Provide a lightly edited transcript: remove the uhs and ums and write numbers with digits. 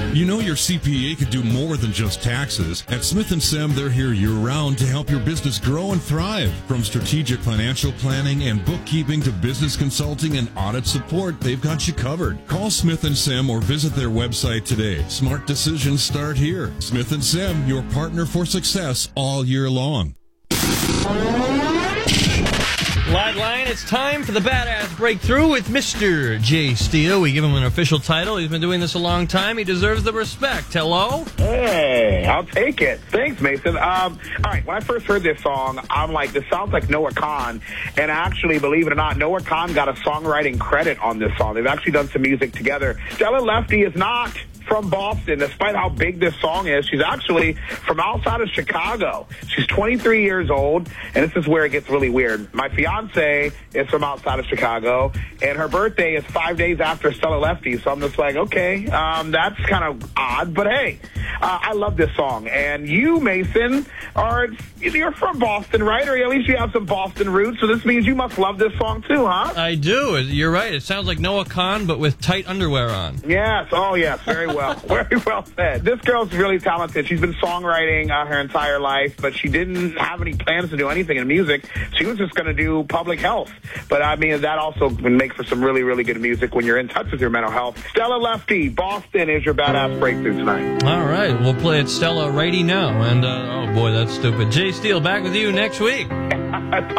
You know your CPA could do more than just taxes. At Smith & Sem, they're here year-round to help your business grow and thrive. From strategic financial planning and bookkeeping to business consulting and audit support, they've got you covered. Call Smith & Sem or visit their website today. Smart decisions start here. Smith & Sem, your partner for success all year long. Live line, it's time for the Badass Breakthrough with Mr. Jay Steele. We give him an official title. He's been doing this a long time. He deserves the respect. Hello? Hey, I'll take it. Thanks, Mason. All right, when I first heard this song, I'm like, this sounds like Noah Kahan. And actually, believe it or not, Noah Kahan got a songwriting credit on this song. They've actually done some music together. Stella Lefty is not from Boston, despite how big this song is. She's actually from outside of Chicago. She's 23 years old, and this is where it gets really weird. My fiance is from outside of Chicago, and her birthday is 5 days after Stella Lefty, so I'm just like, okay, that's kind of odd, but hey, I love this song. And you, Mason, you're from Boston, right? Or at least you have some Boston roots, so this means you must love this song too, huh? I do. You're right. It sounds like Noah Kahan, but with tight underwear on. Yes. Oh, yes. Very well. Very well said. This girl's really talented. She's been songwriting her entire life, but she didn't have any plans to do anything in music. She was just going to do public health. But, I mean, that also can make for some really, really good music when you're in touch with your mental health. Stella Lefty, Boston is your Badass Breakthrough tonight. All right. We'll play it Stella righty now. And, oh, boy, that's stupid. Jay Steele, back with you next week.